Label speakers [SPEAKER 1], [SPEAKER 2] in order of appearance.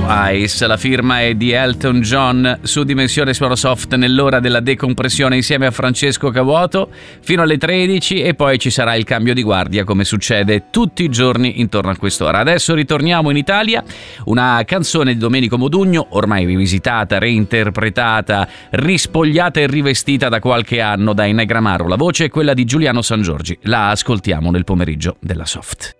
[SPEAKER 1] Eyes. La firma è di Elton John su Dimensione Suono Soft nell'ora della decompressione insieme a Francesco Cavuoto fino alle 13 e poi ci sarà il cambio di guardia come succede tutti i giorni intorno a quest'ora. Adesso ritorniamo in Italia, una canzone di Domenico Modugno ormai rivisitata, reinterpretata, rispogliata e rivestita da qualche anno da Negramaro. La voce è quella di Giuliano Sangiorgi. La ascoltiamo nel pomeriggio della Soft.